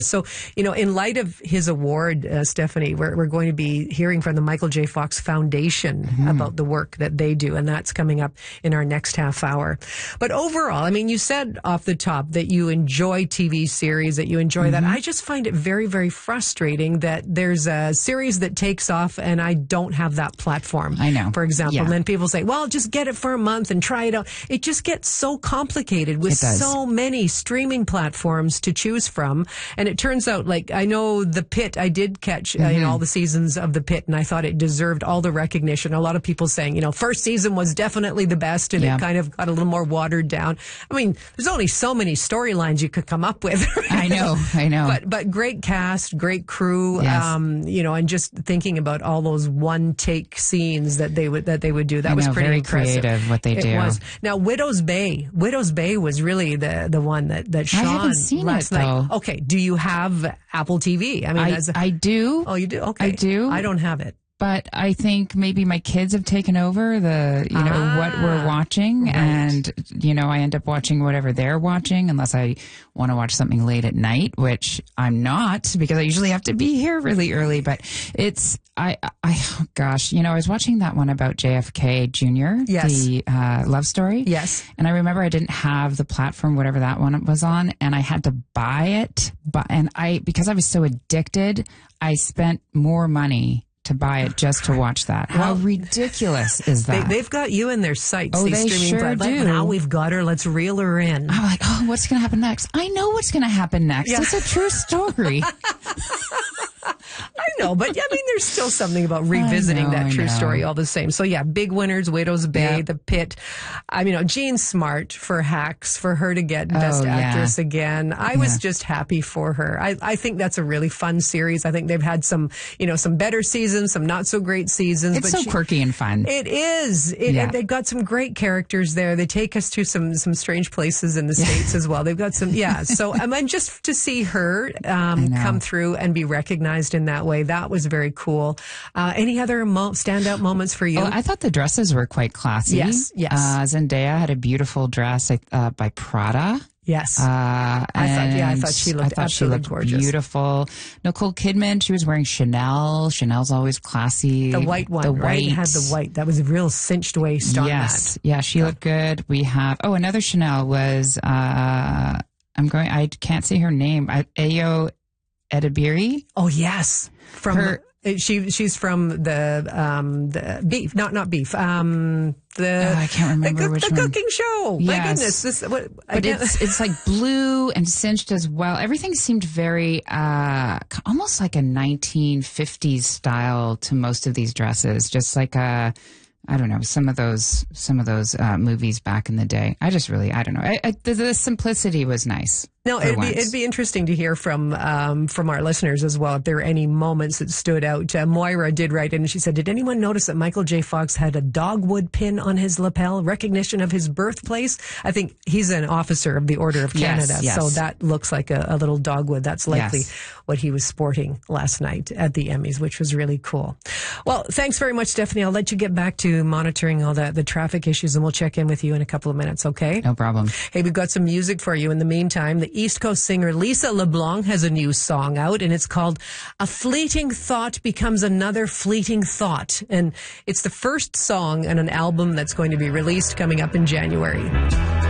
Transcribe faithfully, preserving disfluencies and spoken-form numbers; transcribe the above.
So, you know, in light of his award, uh, Stephanie, we're, we're going to be hearing from the Michael J. Fox Foundation mm-hmm. about the work that they do, and that's coming up in our next half hour. But overall, I mean, you said off the top that you enjoy T V series, that you enjoy mm-hmm. that. I just find it very, very frustrating that there's a series that takes off and I don't have that platform. I know. For example, yeah. and then people say, well, just get it for a month and try it out. It just gets so complicated with so many streaming platforms to choose from. And it turns out, like, I know The Pit, I did catch mm-hmm. uh, you know, all the seasons of The Pit, and I thought it deserved all the recognition. A lot of people saying, you know, first season was definitely the best, and yeah. it kind of got a little more watered down. I mean, there's only so many storylines you could come up with. Right? I know, I know. But but great cast, great crew, yes. um, you know, and just thinking about all those one take scenes that they would that they would do. That I was know, pretty very impressive. creative what they it do. Was. Now, Widow's Bay, Widow's Bay was really the the one that that shone I haven't seen last it, night. though. Okay, do you have Apple T V? I mean, I, as a, I do. Oh, you do? Okay. I do. I don't have it. But I think maybe my kids have taken over the, you know, ah, what we're watching. Right. And, you know, I end up watching whatever they're watching unless I want to watch something late at night, which I'm not because I usually have to be here really early. But it's, I, I, oh gosh, you know, I was watching that one about J F K Junior Yes. The uh, love story. Yes. And I remember I didn't have the platform, whatever that one was on, and I had to buy it. But, and I, because I was so addicted, I spent more money to buy it just to watch that. How well, ridiculous is that? They, they've got you in their sights. Oh, these they streaming sure platforms. do. Now we've got her. Let's reel her in. I'm like, oh, what's going to happen next? I know what's going to happen next. Yeah. It's a true story. I know, but I mean, there's still something about revisiting know, that I true know. story all the same. So yeah, big winners, Widow's Bay, Yeah. The Pit. I mean, you know, Jean Smart for Hacks, for her to get Best Oh, yeah. Actress again. I was Yeah. just happy for her. I, I think that's a really fun series. I think they've had some, you know, some better seasons, some not so great seasons. It's but so she, quirky and fun. It is. It, Yeah. and they've got some great characters there. They take us to some some strange places in the States as well. They've got some, yeah. So um, and just to see her um, know. come through and be recognized in that way, that was very cool. Uh, any other mo- standout moments for you? Oh, I thought the dresses were quite classy. Yes, yes. Uh, Zendaya had a beautiful dress uh, by Prada. Yes. Uh, I thought, yeah, I thought she looked I thought she absolutely looked gorgeous. beautiful. Nicole Kidman, she was wearing Chanel. Chanel's always classy. The white one, the right? white. It had the white. That was a real cinched waist on Yes. that. Yeah, she looked good. We have, oh, another Chanel was, uh, I'm going, I can't say her name. I, Ayo Edebiri. Oh, yes. From Her- the, she she's from the um the beef, not not beef. Um the Oh, I can't remember the, cook- which the one. cooking show. My Yes. goodness, this what I But can't- it's it's like blue and cinched as well. Everything seemed very uh almost like a nineteen fifties style to most of these dresses. Just like a I don't know, some of those some of those uh, movies back in the day. I just really I don't know. I, I, the, the simplicity was nice. No, for it'd be once. it'd be interesting to hear from um, from our listeners as well if there are any moments that stood out. Uh, Moira did write in and she said, "Did anyone notice that Michael J. Fox had a dogwood pin on his lapel, recognition of his birthplace?" I think he's an officer of the Order of Yes, Canada, yes. so that looks like a, a little dogwood. That's likely Yes. what he was sporting last night at the Emmys, which was really cool. Well, thanks very much, Stephanie. I'll let you get back to monitoring all the the traffic issues, and we'll check in with you in a couple of minutes. Okay? No problem. Hey, we've got some music for you in the meantime. The East Coast singer Lisa LeBlanc has a new song out, and it's called A Fleeting Thought Becomes Another Fleeting Thought. And it's the first song in an album that's going to be released coming up in January.